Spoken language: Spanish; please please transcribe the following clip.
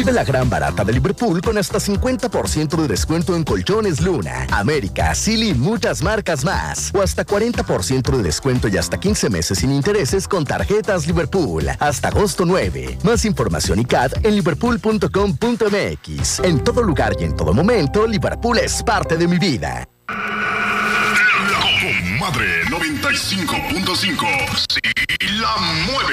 Vive la gran barata de Liverpool con hasta 50% de descuento en colchones Luna, América, Silly y muchas marcas más. O hasta 40% de descuento y hasta 15 meses sin intereses con tarjetas Liverpool. Hasta agosto 9. Más información y CAD en liverpool.com.mx. En todo lugar y en todo momento, Liverpool es parte de mi vida. La Comadre 95.5. Sí, la mueve.